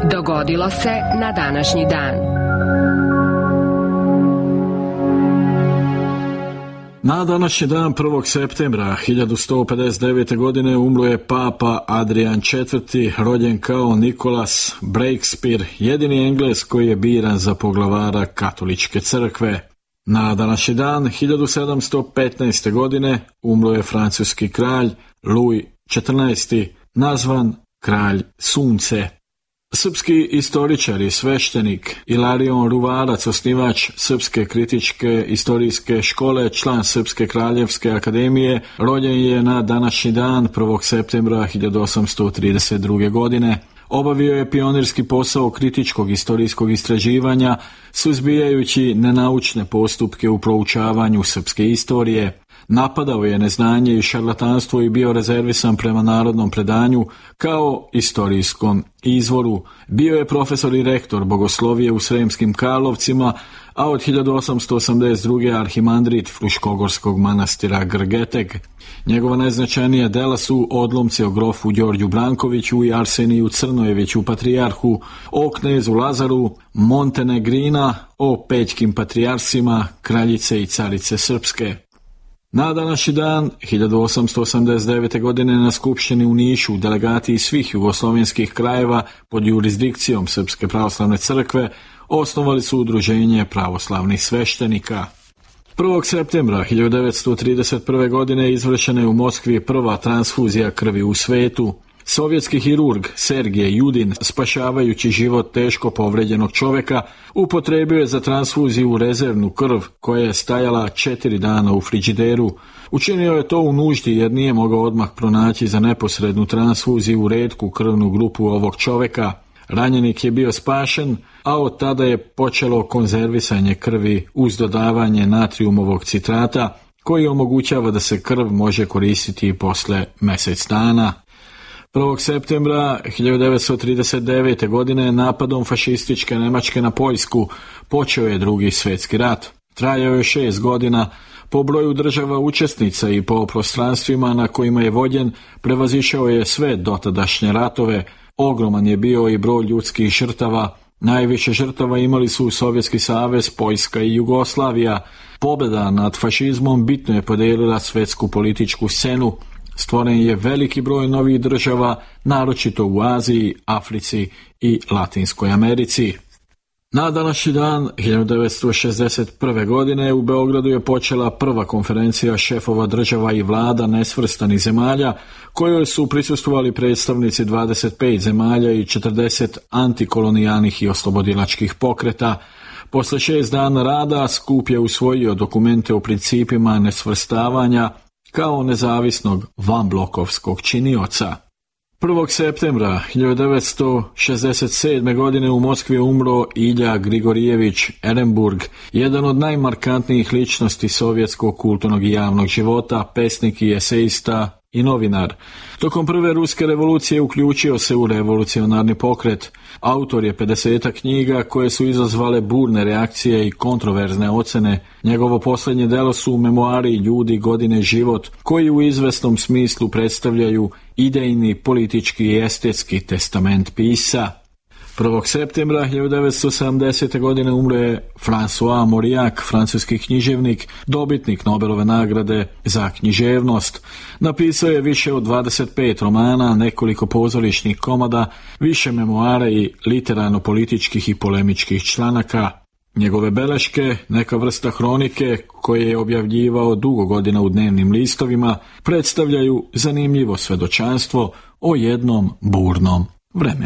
Dogodilo se na današnji dan. Na današnji dan 1. septembra 1159. godine umro je papa Adrian IV, rođen kao Nicholas Breakspere, jedini Englez koji je biran za poglavara katoličke crkve. Na današnji dan 1715. godine umro je francuski kralj Louis XIV, nazvan kralj sunce. Srpski istoričar i sveštenik Ilarion Ruvarac, osnivač Srpske kritičke istorijske škole, član Srpske kraljevske akademije, rođen je na današnji dan 1. septembra 1832. godine. Obavio je pionirski posao kritičkog istorijskog istraživanja, suzbijajući nenaučne postupke u proučavanju srpske istorije. Napadao je neznanje i šarlatanstvo i bio rezervisan prema narodnom predanju kao istorijskom izvoru. Bio je profesor i rektor bogoslovije u Sremskim Karlovcima, a od 1882. arhimandrit Fruškogorskog manastira Grgeteg. Njegova najznačajnija dela su odlomci o grofu Đorđu Brankoviću i Arseniju Crnojeviću patrijarhu, o knezu Lazaru Montenegrina, o pećkim patrijarsima, kraljice i carice srpske. Na današnji dan 1889. godine na Skupštini u Nišu delegati iz svih jugoslovenskih krajeva pod jurisdikcijom Srpske pravoslavne crkve osnovali su udruženje pravoslavnih sveštenika. 1. septembra 1931. godine izvršena je u Moskvi prva transfuzija krvi u svetu. Sovjetski hirurg Sergej Judin, spašavajući život teško povređenog čovjeka, upotrebio je za transfuziju rezervnu krv koja je stajala 4 dana u frižideru. Učinio je to u nuždi jer nije mogao odmah pronaći za neposrednu transfuziju retku krvnu grupu ovog čovjeka. Ranjenik je bio spašen, a od tada je počelo konzervisanje krvi uz dodavanje natriumovog citrata koji omogućava da se krv može koristiti posle mjesec dana. 1. septembra 1939. godine napadom fašističke Njemačke na Poljsku počeo je Drugi svjetski rat. Trajao je 6 godina, po broju država učesnica i po prostranstvima na kojima je vođen prevazišao je sve dotadašnje ratove. Ogroman je bio i broj ljudskih žrtava. Najviše žrtava imali su Sovjetski savez, Poljska i Jugoslavija. Pobjeda nad fašizmom bitno je podijelila svjetsku političku scenu. Stvoren je veliki broj novih država, naročito u Aziji, Africi i Latinskoj Americi. Na današnji dan 1961. godine u Beogradu je počela prva konferencija šefova država i vlada nesvrstanih zemalja, kojoj su prisustvovali predstavnici 25 zemalja i 40 antikolonijalnih i oslobodilačkih pokreta. Posle 6 dana rada skup je usvojio dokumente o principima nesvrstavanja kao nezavisnog vanblokovskog činioca. 1. septembra 1967. godine u Moskvi je umro Ilja Grigorijević Ehrenburg, jedan od najmarkantnijih ličnosti sovjetskog kulturnog i javnog života, pesnik i esejista i novinar. Tokom prve ruske revolucije uključio se u revolucionarni pokret. Autor je 50 knjiga koje su izazvale burne reakcije i kontroverzne ocene. Njegovo posljednje delo su memoari Ljudi, godine, život, koji u izvesnom smislu predstavljaju idejni, politički i estetski testament pisca. 1. septembra 1970. godine umro je François Mauriac, francuski književnik, dobitnik Nobelove nagrade za književnost. Napisao je više od 25 romana, nekoliko pozorišnih komada, više memoara i literarno-političkih i polemičkih članaka. Njegove beleške, neka vrsta hronike koje je objavljivao dugo godina u dnevnim listovima, predstavljaju zanimljivo svedočanstvo o jednom burnom vremenu.